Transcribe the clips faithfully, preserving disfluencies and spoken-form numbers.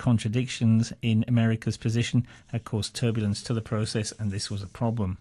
contradictions in America's position had caused turbulence to the process, and this was a problem.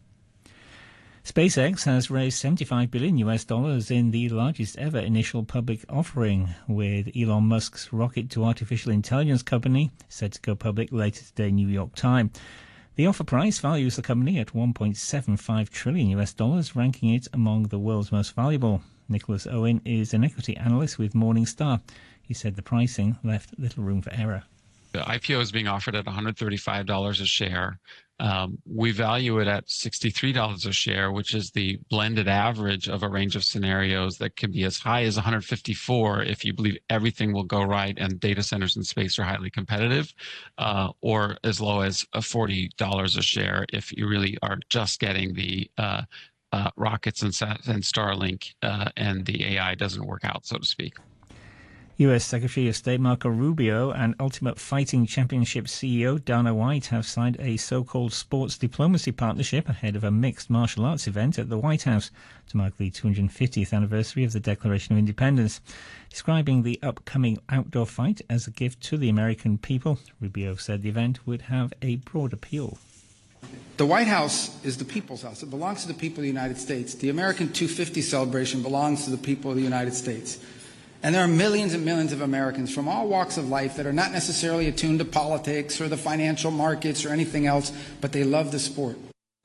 SpaceX has raised seventy-five billion U S dollars in the largest ever initial public offering, with Elon Musk's rocket to artificial intelligence company set to go public later today, New York time. The offer price values the company at one point seven five trillion U S dollars, ranking it among the world's most valuable. Nicholas Owen is an equity analyst with Morningstar. He said the pricing left little room for error. The I P O is being offered at one hundred thirty-five dollars a share. Um, we value it at sixty-three dollars a share, which is the blended average of a range of scenarios that can be as high as one hundred fifty-four dollars if you believe everything will go right and data centers in space are highly competitive, uh, or as low as forty dollars a share if you really are just getting the uh, uh, rockets and, and Starlink uh, and the A I doesn't work out, so to speak. U S Secretary of State Marco Rubio and Ultimate Fighting Championship C E O Dana White have signed a so-called sports diplomacy partnership ahead of a mixed martial arts event at the White House to mark the two hundred fiftieth anniversary of the Declaration of Independence. Describing the upcoming outdoor fight as a gift to the American people, Rubio said the event would have a broad appeal. The White House is the people's house. It belongs to the people of the United States. The American two fifty celebration belongs to the people of the United States. And there are millions and millions of Americans from all walks of life that are not necessarily attuned to politics or the financial markets or anything else, but they love the sport.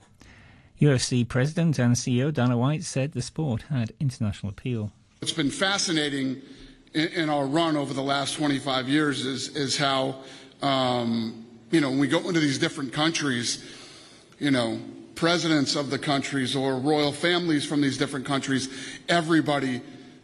U F C President and C E O Dana White said the sport had international appeal. What's been fascinating in, in our run over the last twenty-five years is, is how, um, you know, when we go into these different countries, you know, presidents of the countries or royal families from these different countries, everybody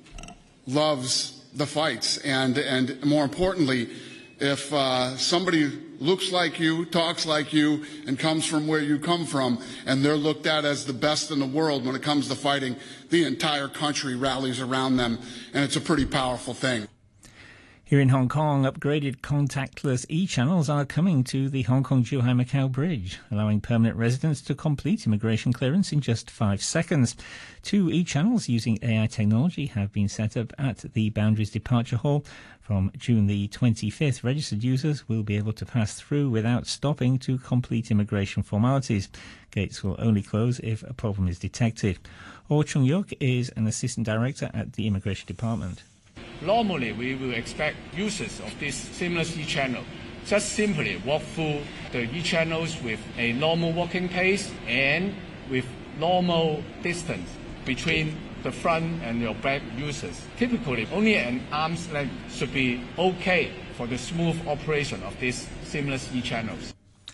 loves the fights, and and more importantly, if uh, somebody looks like you, talks like you, and comes from where you come from, and they're looked at as the best in the world when it comes to fighting, the entire country rallies around them, and it's a pretty powerful thing. Here in Hong Kong, upgraded contactless e-channels are coming to the Hong Kong-Zhuhai-Macau Bridge, allowing permanent residents to complete immigration clearance in just five seconds. Two e-channels using A I technology have been set up at the Boundaries Departure Hall. From June the twenty-fifth, registered users will be able to pass through without stopping to complete immigration formalities. Gates will only close if a problem is detected. Oh Chung-yuk is an assistant director at the Immigration Department. Normally, we will expect users of this seamless e-channel just simply walk through the e-channels with a normal walking pace and with normal distance between the front and your back users. Typically, only an arm's length should be okay for the smooth operation of these seamless e-channels.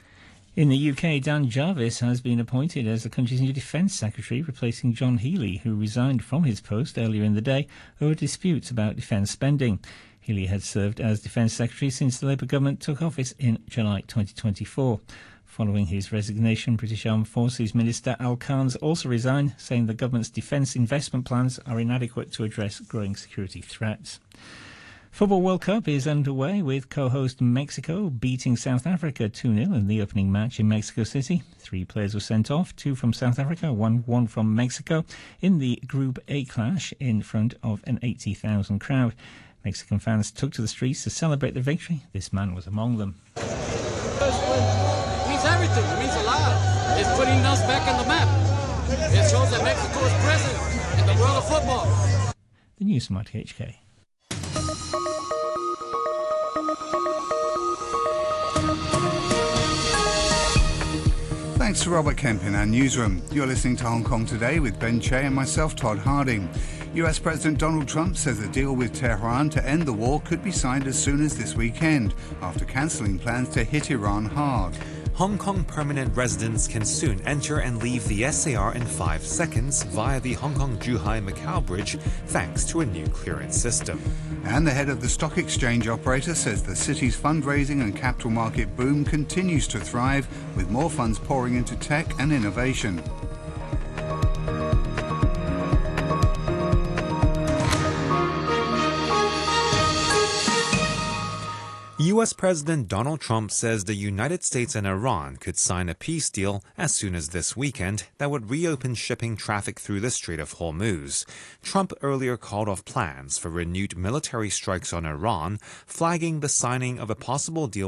In the U K, Dan Jarvis has been appointed as the country's new Defence Secretary, replacing John Healey, who resigned from his post earlier in the day over disputes about defence spending. Healey had served as Defence Secretary since the Labour government took office in July twenty twenty-four. Following his resignation, British Armed Forces Minister Al Khan's also resigned, saying the government's defence investment plans are inadequate to address growing security threats. Football World Cup is underway, with co-host Mexico beating South Africa two nil in the opening match in Mexico City. Three players were sent off, two from South Africa, one, one from Mexico, in the Group A clash in front of an eighty thousand crowd. Mexican fans took to the streets to celebrate the victory. This man was among them. First win means everything. It means a lot. It's putting us back on the map. It shows that Mexico is present in the world of football. The news from R T H K. Thanks to Robert Kemp in our newsroom. You're listening to Hong Kong Today with Ben Che and myself, Todd Harding. U S President Donald Trump says a deal with Tehran to end the war could be signed as soon as this weekend, after cancelling plans to hit Iran hard. Hong Kong permanent residents can soon enter and leave the S A R in five seconds via the Hong Kong-Zhuhai-Macau Bridge, thanks to a new clearance system. And the head of the stock exchange operator says the city's fundraising and capital market boom continues to thrive, with more funds pouring into tech and innovation. U S President Donald Trump says the United States and Iran could sign a peace deal as soon as this weekend that would reopen shipping traffic through the Strait of Hormuz. Trump earlier called off plans for renewed military strikes on Iran, flagging the signing of a possible deal